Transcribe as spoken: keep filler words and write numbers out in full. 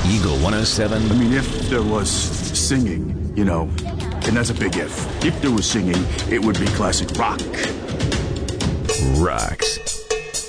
Eagle one oh seven. I mean, if there was singing, you know, and that's a big if. If there was singing, it would be classic rock. Rocks.